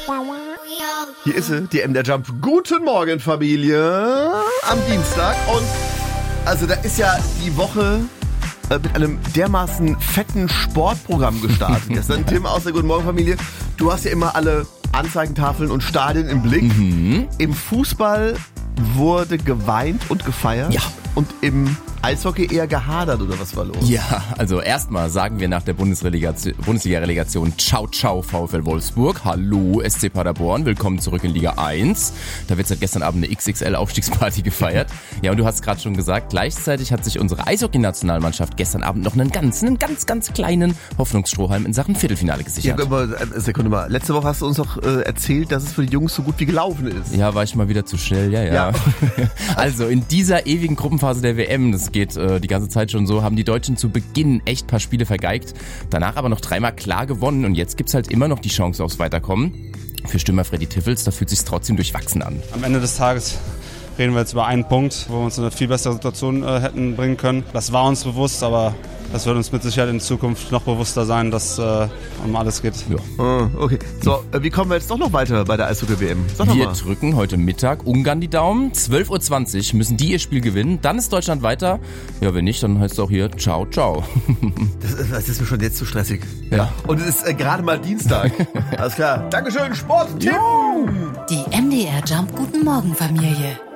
Hier ist sie, die MDR Jump. Guten Morgen, Familie, am Dienstag. Und also da ist ja die Woche mit einem dermaßen fetten Sportprogramm gestartet. Gestern, Tim aus der Guten Morgen, Familie. Du hast ja immer alle Anzeigentafeln und Stadien im Blick. Im Fußball wurde geweint und gefeiert. Ja. Und im Eishockey eher gehadert, oder was war los? Ja, also erstmal sagen wir nach der Bundesliga-Relegation Ciao, ciao VfL Wolfsburg. Hallo SC Paderborn, willkommen zurück in Liga 1. Da wird seit gestern Abend eine XXL-Aufstiegsparty gefeiert. Ja, und du hast gerade schon gesagt, gleichzeitig hat sich unsere Eishockey-Nationalmannschaft gestern Abend noch einen ganz kleinen Hoffnungsstrohhalm in Sachen Viertelfinale gesichert. Ja, aber Sekunde mal, letzte Woche hast du uns doch erzählt, dass es für die Jungs so gut wie gelaufen ist. Ja, war ich mal wieder zu schnell, ja. Also in dieser ewigen Gruppenphase der WM, das geht die ganze Zeit schon so, haben die Deutschen zu Beginn echt ein paar Spiele vergeigt, danach aber noch 3-mal klar gewonnen und jetzt gibt's halt immer noch die Chance aufs Weiterkommen. Für Stürmer Freddy Tiffels, da fühlt sich's trotzdem durchwachsen an. Am Ende des Tages reden wir jetzt über einen Punkt, wo wir uns in eine viel bessere Situation hätten bringen können. Das war uns bewusst, aber das wird uns mit Sicherheit in Zukunft noch bewusster sein, dass um alles geht. Ja. Okay. So, wie kommen wir jetzt doch noch weiter bei der Eishockey-WM? Wir drücken heute Mittag Ungarn die Daumen. 12.20 Uhr müssen die ihr Spiel gewinnen. Dann ist Deutschland weiter. Ja, wenn nicht, dann heißt es auch hier Ciao, ciao. Das ist mir schon jetzt zu stressig. Ja. Und es ist gerade mal Dienstag. Alles klar. Dankeschön, Sport, Tim. Die MDR Jump Guten Morgen Familie.